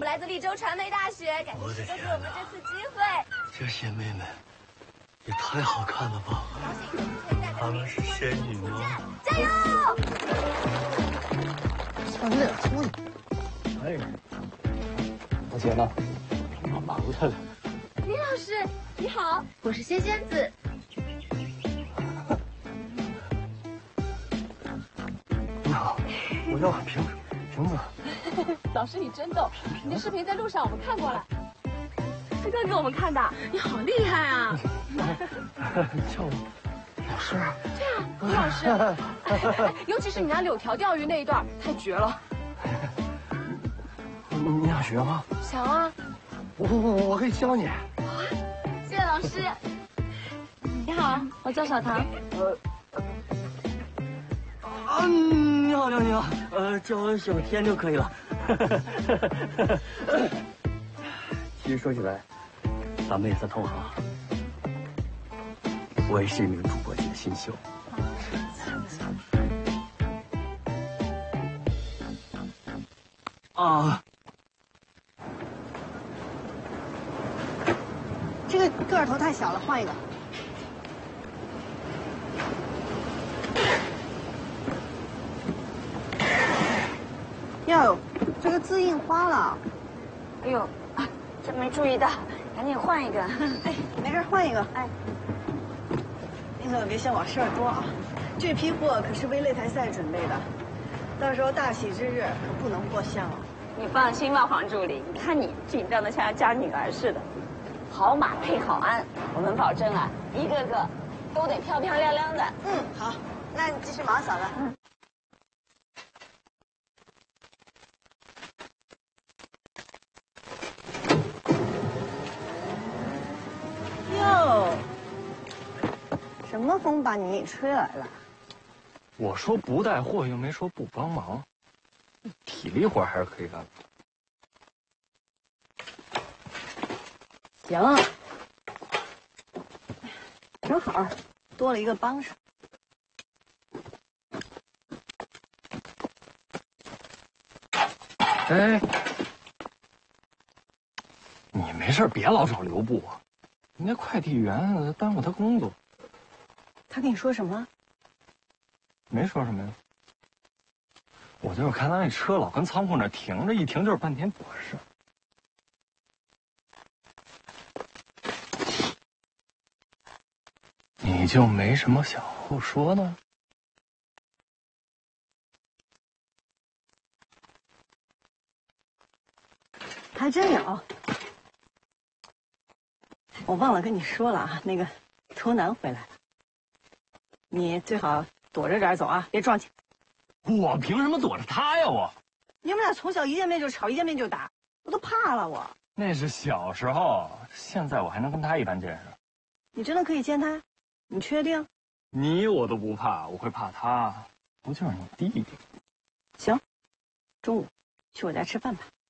们来自利州传媒大学，感谢师哥给我们这次机会。 这些妹妹也太好看了吧！她们是仙女吗？ 加油！ 上这点粗的。 哎，大姐呢？我忙着呢。 林老师，你好，我是仙仙子。 你好，我要瓶子。 老师，你真逗！你的视频在路上我们看过了，师哥给我们看的。你好厉害啊！ 叫我老师。 对啊，李老师，尤其是你拿柳条钓鱼那一段，太绝了。 你想学吗？ 想啊。 我可以教你。 好啊，谢谢老师。你好，我叫小唐。 你好，你好，叫我小天就可以了。其实说起来，咱们也算同行。我也是一名主播界的新秀。啊， 这个个头太小了，换一个。哟，这个字印花了。 哎呦，真没注意到，赶紧换一个。 哎，没事，换一个。 哎， 您可别嫌我事儿多啊，这批货可是为擂台赛准备的，到时候大喜之日可不能破相了。 你放心吧，黄助理，你看你紧张的像家女儿似的。好马配好鞍，我们保证啊，一个个都得漂漂亮亮的。 好，那你继续忙，嫂子。哟，什么风把你给吹来了？ 我说不带货，又没说不帮忙，体力活还是可以干的。 行，正好多了一个帮手。 哎，你没事别老找刘部啊，你那快递员耽误他工作。 他跟你说什么？ 没说什么呀，我就是看他那车老跟仓库那停着，一停就是半天多事。你就没什么想后说的？ 还真有。我忘了跟你说了啊，那个头男回来了，你最好躲着点走啊，别撞见。 我凭什么躲着他呀？ 你们俩从小一见面就吵，一见面就打，我都怕了我。 那是小时候，现在我还能跟他一般见识。 你真的可以见他？你确定？ 你我都不怕，我会怕他？不就是你弟弟？ 行，中午去我家吃饭吧。